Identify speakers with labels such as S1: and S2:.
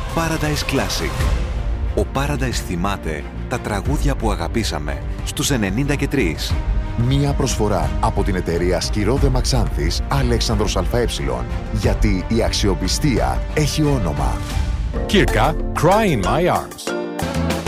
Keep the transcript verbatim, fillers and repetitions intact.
S1: Paradise Classic. Ο Paradise θυμάται τα τραγούδια που αγαπήσαμε στους ενενήντα και τρία.
S2: Μία προσφορά από την εταιρεία Σκυρόδε Μαξάνθης Αλέξανδρος ΑΕ. Γιατί η αξιοπιστία έχει όνομα.
S3: Kirka, Cry in My Arms.